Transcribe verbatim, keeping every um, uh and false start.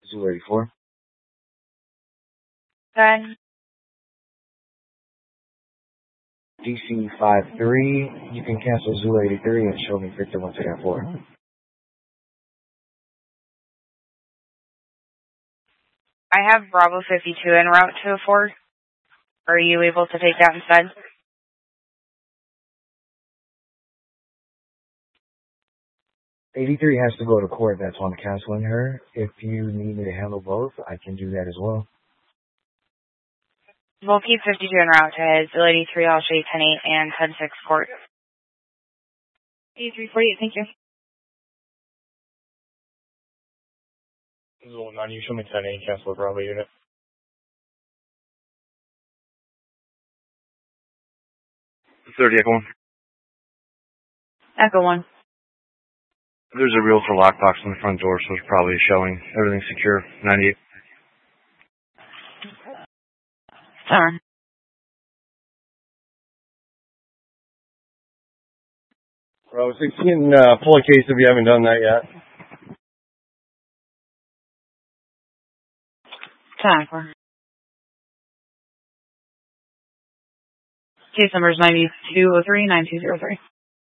Zoo eighty-four. Good. D C five three, you can cancel Zoo eighty-three and show me Victor one two nine four. I have Bravo fifty-two en route to a four. Are you able to take that instead? eighty-three has to go to court, that's why I'm canceling her. If you need me to handle both, I can do that as well. We'll keep fifty-two en route to Zoo eighty-three, I'll show you ten eight and ten six court. eighty-three forty-eight, thank you. Zoo nine, you show me ten eight, cancel the Bravo unit. thirty, Echo one. Echo one. There's a realtor lockbox on the front door, so it's probably showing everything's secure. ninety-eight. Sorry. Bravo sixteen, uh, pull a case if you haven't done that yet. Time for. Case number is nine two zero three, nine two zero three.